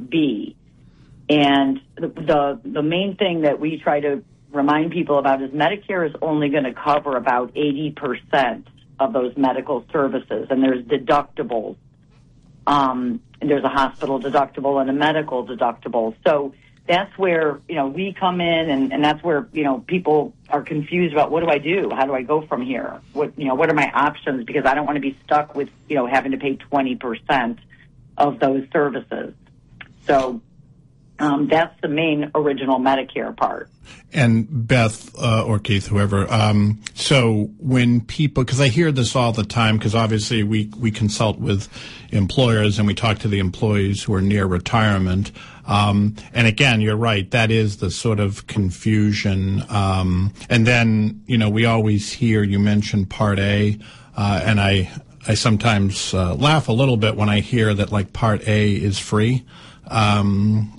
Part B. And the main thing that we try to remind people about is Medicare is only going to cover about 80% of those medical services, and there's deductibles. There's a hospital deductible and a medical deductible. So that's where, we come in, and that's where, people are confused about, what do I do? How do I go from here? What are my options? Because I don't want to be stuck with, having to pay 20% of those services. So that's the main original Medicare part. And Beth or Keith, whoever, so when people, because I hear this all the time, because obviously we consult with employers and we talk to the employees who are near retirement. And again, you're right, that is the sort of confusion. And then, we always hear you mention Part A, and I sometimes laugh a little bit when I hear that, like, Part A is free. And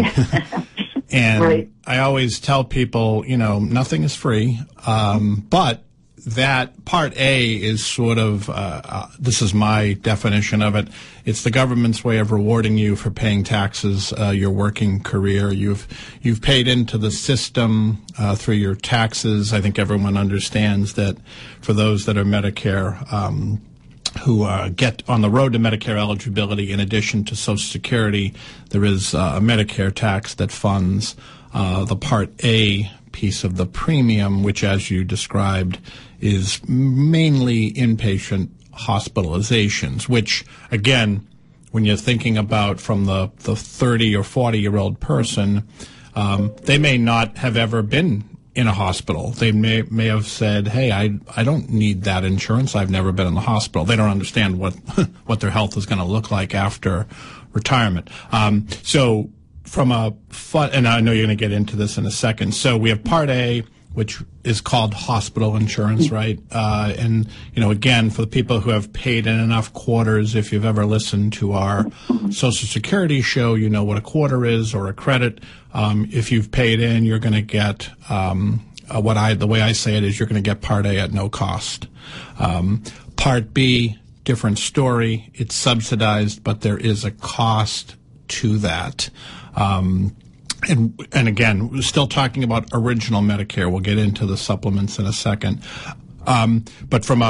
right. I always tell people, nothing is free. But that Part A is sort of, this is my definition of it. It's the government's way of rewarding you for paying taxes, your working career. You've paid into the system, through your taxes. I think everyone understands that for those that are Medicare, who get on the road to Medicare eligibility, in addition to Social Security, there is a Medicare tax that funds the Part A piece of the premium, which, as you described, is mainly inpatient hospitalizations, which, again, when you're thinking about from the 30 or 40-year-old person, they may not have ever been in a hospital. They may have said, hey, I don't need that insurance. I've never been in the hospital. They don't understand what their health is going to look like after retirement. So from and I know you're going to get into this in a second. So we have Part A, which is called hospital insurance, right? And, again, for the people who have paid in enough quarters, if you've ever listened to our Social Security show, you know what a quarter is, or a credit. If you've paid in, you're going to get, the way I say it is, you're going to get Part A at no cost. Part B, different story. It's subsidized, but there is a cost to that. And again, we're still talking about original Medicare. We'll get into the supplements in a second. But from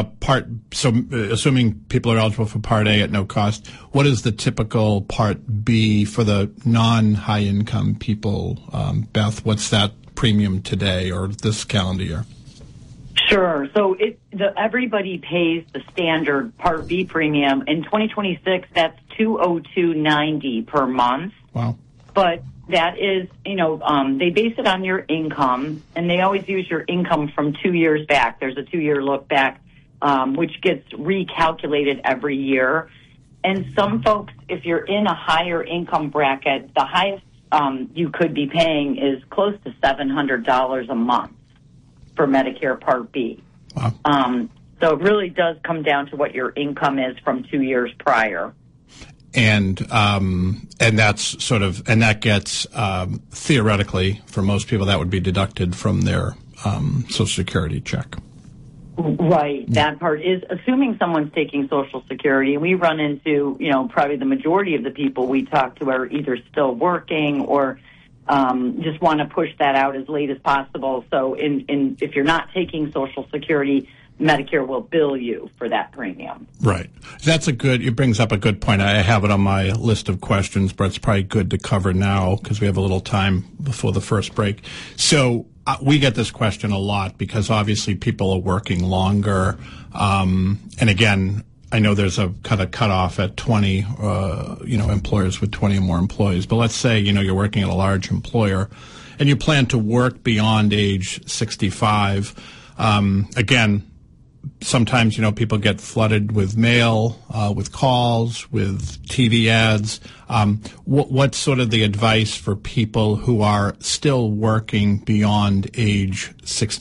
assuming people are eligible for Part A at no cost, what is the typical Part B for the non-high income people? Beth, what's that premium today or this calendar year? Sure. So everybody pays the standard Part B premium. In 2026, that's $202.90 per month. Wow. But that is, they base it on your income, and they always use your income from 2 years back. There's a 2-year look back, which gets recalculated every year. And some folks, if you're in a higher income bracket, the highest you could be paying is close to $700 a month for Medicare Part B. Wow. So it really does come down to what your income is from 2 years prior. And that's and that gets, theoretically, for most people, that would be deducted from their Social Security check. Right. That part is, assuming someone's taking Social Security. We run into, probably the majority of the people we talk to are either still working or just want to push that out as late as possible. So if you're not taking Social Security, Medicare will bill you for that premium. Right. It brings up a good point. I have it on my list of questions, but it's probably good to cover now because we have a little time before the first break. So we get this question a lot because obviously people are working longer. And again, I know there's a kind of cutoff at 20, employers with 20 or more employees. But let's say, you're working at a large employer and you plan to work beyond age 65. Again, sometimes, people get flooded with mail, with calls, with TV ads. What's sort of the advice for people who are still working beyond age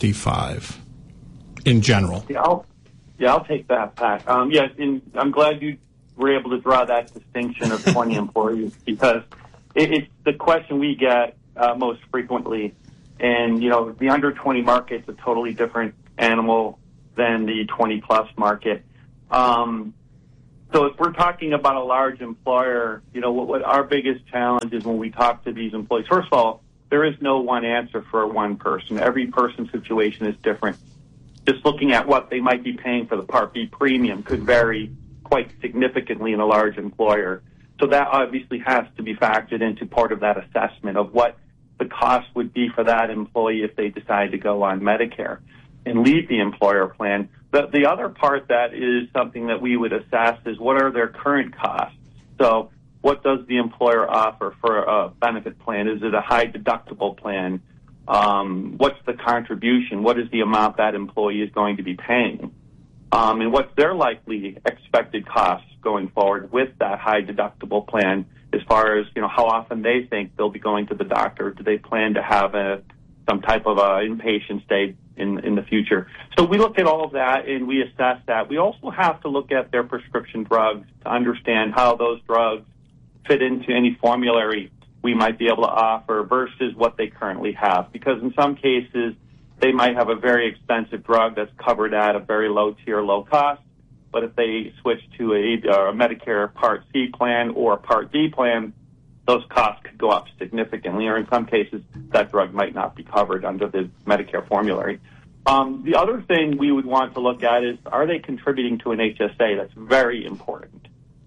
65 in general? I'll take that, Pat. And I'm glad you were able to draw that distinction of 20 employees because it's the question we get most frequently. And, the under 20 market's a totally different animal than the 20-plus market. So if we're talking about a large employer, what our biggest challenge is when we talk to these employees. First of all, there is no one answer for one person. Every person's situation is different. Just looking at what they might be paying for the Part B premium could vary quite significantly in a large employer. So that obviously has to be factored into part of that assessment of what the cost would be for that employee if they decide to go on Medicare and leave the employer plan. The other part that is something that we would assess is what are their current costs. So what does the employer offer for a benefit plan? Is it a high deductible plan? What's the contribution? What is the amount that employee is going to be paying? And what's their likely expected costs going forward with that high deductible plan as far as, how often they think they'll be going to the doctor? Do they plan to have some type of inpatient stay in the future? So we look at all of that and we assess that. We also have to look at their prescription drugs to understand how those drugs fit into any formulary we might be able to offer versus what they currently have. Because in some cases, they might have a very expensive drug that's covered at a very low tier, low cost. But if they switch to a Medicare Part C plan or a Part D plan, those costs could go up significantly, or in some cases, that drug might not be covered under the Medicare formulary. The other thing we would want to look at is, are they contributing to an HSA? That's very important.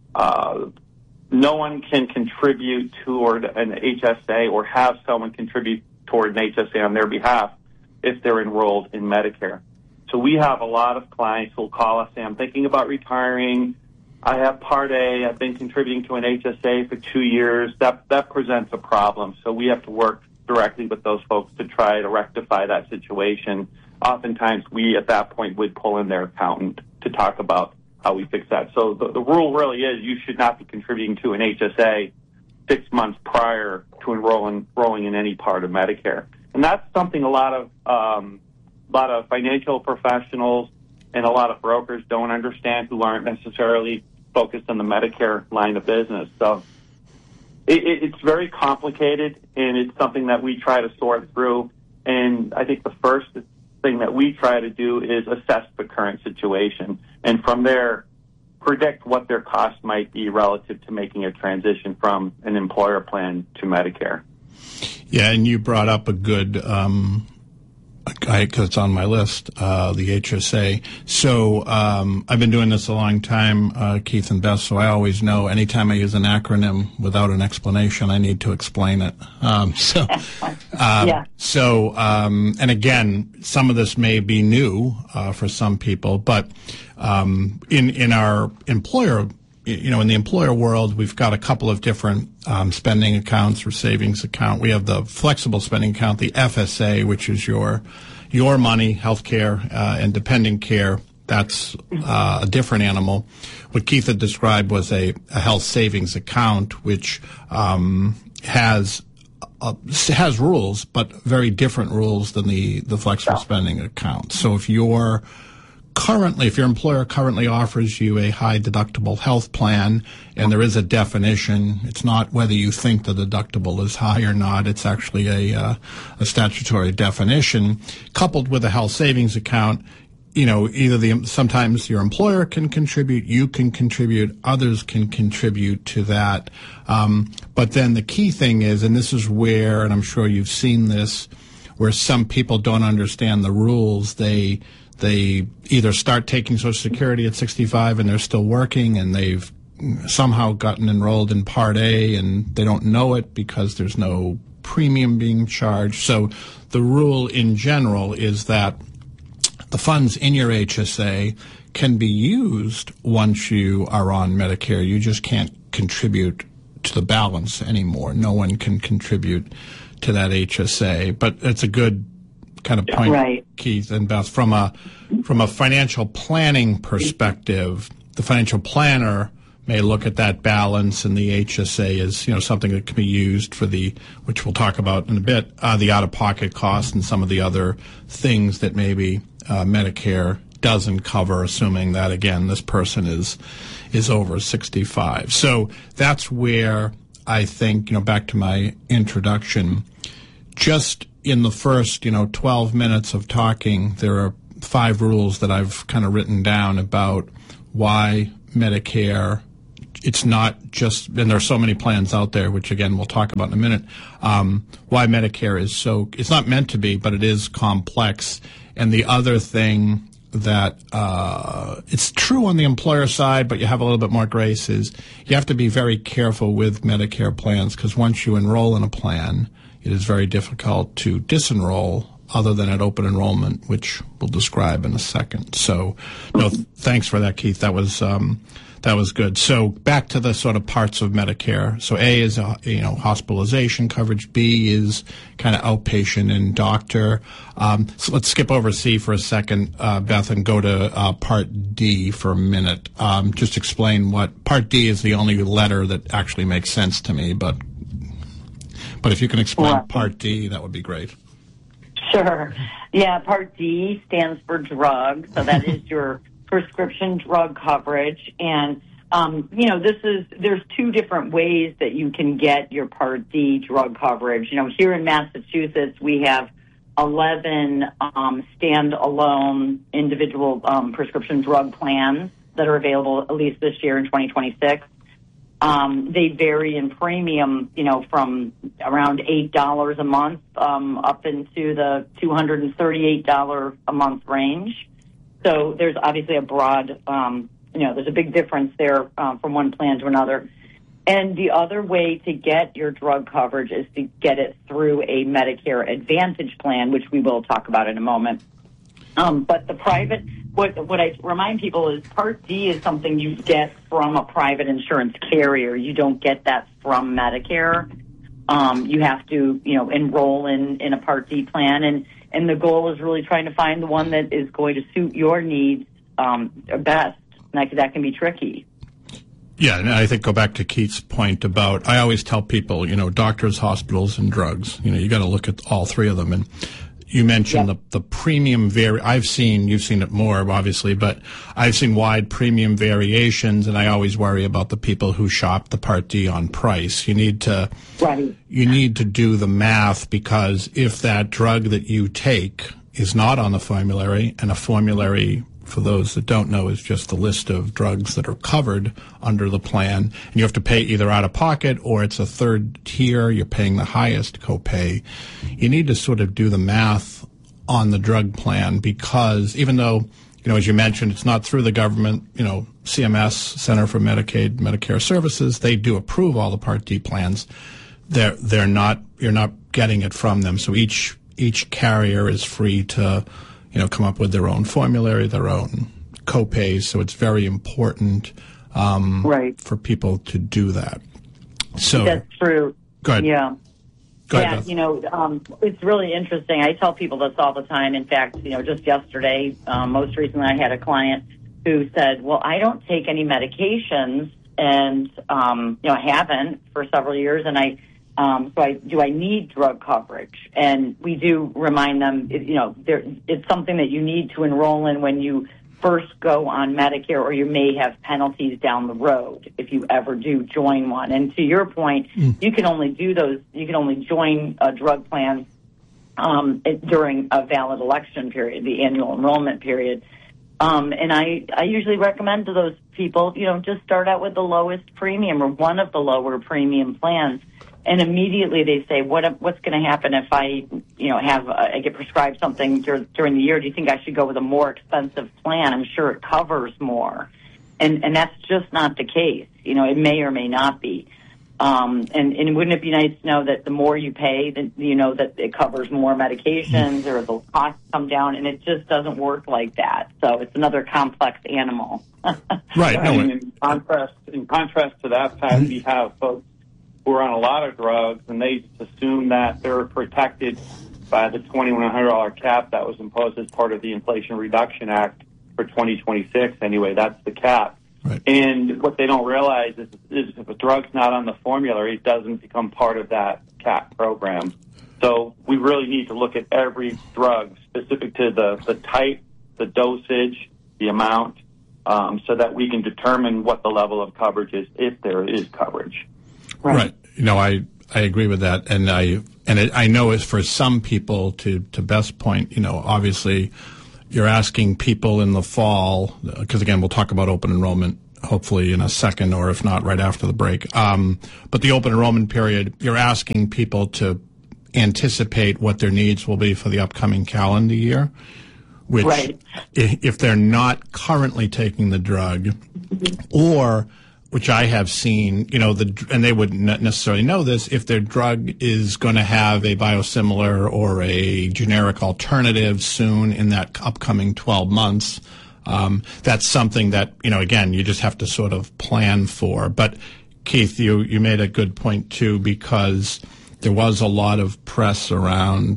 No one can contribute toward an HSA or have someone contribute toward an HSA on their behalf if they're enrolled in Medicare. So we have a lot of clients who will call us saying, I'm thinking about retiring. I have Part A. I've been contributing to an HSA for 2 years. That presents a problem. So we have to work directly with those folks to try to rectify that situation. Oftentimes we, at that point, would pull in their accountant to talk about how we fix that. So the rule really is you should not be contributing to an HSA 6 months prior to enrolling in any part of Medicare. And that's something a lot of financial professionals and a lot of brokers don't understand who aren't necessarily focused on the Medicare line of business. So it's very complicated, and it's something that we try to sort through. And I think the first thing that we try to do is assess the current situation, and from there, predict what their costs might be relative to making a transition from an employer plan to Medicare. Yeah, and you brought up a good because it's on my list, the HSA. So I've been doing this a long time, Keith and Beth, so I always know anytime I use an acronym without an explanation, I need to explain it. And again, some of this may be new for some people, but in our employer, in the employer world, we've got a couple of different spending accounts or savings account. We have the flexible spending account, the FSA, which is your money, health care, and dependent care. That's a different animal. What Keith had described was a health savings account, which has rules, but very different rules than the flexible spending account. So if your employer currently offers you a high deductible health plan, and there is a definition, it's not whether you think the deductible is high or not, it's actually a statutory definition, coupled with a health savings account, sometimes your employer can contribute, you can contribute, others can contribute to that. But then the key thing is, and this is where, and I'm sure you've seen this, where some people don't understand the rules, they either start taking Social Security at 65 and they're still working, and they've somehow gotten enrolled in Part A and they don't know it because there's no premium being charged. So the rule in general is that the funds in your HSA can be used once you are on Medicare. You just can't contribute to the balance anymore. No one can contribute to that HSA. But it's a good kind of point, right, Keith and Beth, from a financial planning perspective. The financial planner may look at that balance, and the HSA is something that can be used for which we'll talk about in a bit, the out-of-pocket costs and some of the other things that maybe Medicare doesn't cover, assuming that, again, this person is over 65. So that's where I think, back to my introduction, just in the first, 12 minutes of talking, there are 5 rules that I've kind of written down about why Medicare, it's not just, and there are so many plans out there, which again we'll talk about in a minute, why Medicare is so, it's not meant to be, but it is complex. And the other thing that it's true on the employer side, but you have a little bit more grace, is you have to be very careful with Medicare plans, because once you enroll in a plan, it is very difficult to disenroll other than at open enrollment, which we'll describe in a second. So, no, thanks for that, Keith. That was good. So back to the sort of parts of Medicare. So A is hospitalization coverage. B is kind of outpatient and doctor. So let's skip over C for a second, Beth, and go to Part D for a minute. Just explain what Part D is. The only letter that actually makes sense to me, but if you can explain Part D, that would be great. Sure. Yeah, Part D stands for drug, so that is your prescription drug coverage. And, there's two different ways that you can get your Part D drug coverage. Here in Massachusetts, we have 11 standalone individual prescription drug plans that are available at least this year in 2026. They vary in premium, from around $8 a month up into the $238 a month range. So there's obviously a broad, there's a big difference there from one plan to another. And the other way to get your drug coverage is to get it through a Medicare Advantage plan, which we will talk about in a moment. But the private, what I remind people is Part D is something you get from a private insurance carrier. You don't get that from Medicare. You have to, enroll in a Part D plan, and the goal is really trying to find the one that is going to suit your needs best. And that can be tricky. Yeah, and I think go back to Keith's point about, I always tell people, doctors, hospitals, and drugs. You got to look at all three of them. And you mentioned the premium you've seen it more, obviously, but I've seen wide premium variations, and I always worry about the people who shop the Part D on price. You need to do the math, because if that drug that you take is not on the formulary, and a formulary, for those that don't know, is just the list of drugs that are covered under the plan, and you have to pay either out of pocket or it's a third tier, you're paying the highest copay. You need to sort of do the math on the drug plan, because even though, as you mentioned, it's not through the government, CMS, Center for Medicare Services, they do approve all the Part D plans. You're not getting it from them. So each carrier is free to come up with their own formulary, their own copays. So it's very important for people to do that. So that's true. Go ahead. Yeah. Go ahead, Beth. It's really interesting. I tell people this all the time. In fact, just yesterday, most recently, I had a client who said, well, I don't take any medications, and, I haven't for several years, and do I need drug coverage? And we do remind them, it's something that you need to enroll in when you first go on Medicare, or you may have penalties down the road if you ever do join one. And to your point, you can only join a drug plan during a valid election period, the annual enrollment period. And I usually recommend to those people, just start out with the lowest premium or one of the lower premium plans. And immediately they say, what's going to happen if I, I get prescribed something during the year? Do you think I should go with a more expensive plan? I'm sure it covers more. And that's just not the case. It may or may not be. And wouldn't it be nice to know that the more you pay, that that it covers more medications or the costs come down, and it just doesn't work like that. So it's another complex animal. Right. No, in contrast to that, Pat, we have folks who are on a lot of drugs, and they assume that they're protected by the $2,100 cap that was imposed as part of the Inflation Reduction Act for 2026. Anyway, that's the cap. Right. And what they don't realize is if a drug's not on the formulary, it doesn't become part of that cap program. So we really need to look at every drug specific to the type, the dosage, the amount, so that we can determine what the level of coverage is, if there is coverage. Right. I agree with that, and I know it's for some people, to Beth's point, obviously you're asking people in the fall, because again we'll talk about open enrollment hopefully in a second, or if not, right after the break. But the open enrollment period, you're asking people to anticipate what their needs will be for the upcoming calendar year, which Right. if they're not currently taking the drug, or which I have seen, and they wouldn't necessarily know this, if their drug is going to have a biosimilar or a generic alternative soon in that upcoming 12 months, that's something that, again, you just have to sort of plan for. But Keith, you made a good point too, because there was a lot of press around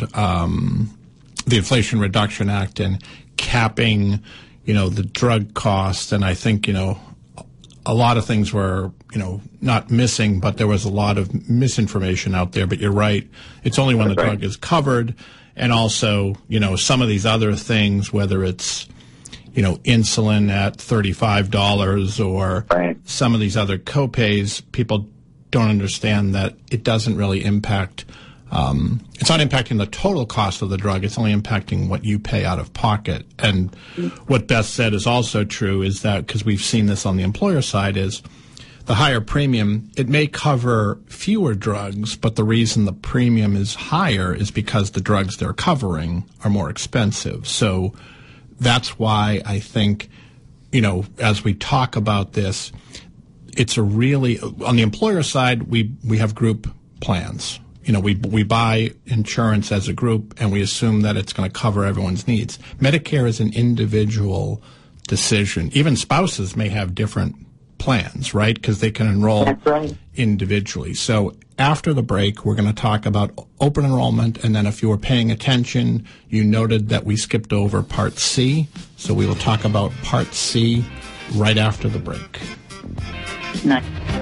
the Inflation Reduction Act and capping, the drug cost, and I think, a lot of things were, not missing, but there was a lot of misinformation out there. But you're right. It's only when the drug is covered. And also, some of these other things, whether it's, insulin at $35 or some of these other copays, people don't understand that it doesn't really impact, it's not impacting the total cost of the drug. It's only impacting what you pay out of pocket. And what Beth said is also true, is that, because we've seen this on the employer side, is the higher premium, it may cover fewer drugs, but the reason the premium is higher is because the drugs they're covering are more expensive. So that's why I think, as we talk about this, it's a really, on the employer side, we have group plans. We buy insurance as a group, and we assume that it's going to cover everyone's needs. Medicare is an individual decision. Even spouses may have different plans, right? Because they can enroll individually. So after the break, we're going to talk about open enrollment, and then if you were paying attention, you noted that we skipped over Part C. So we will talk about Part C right after the break. Nice.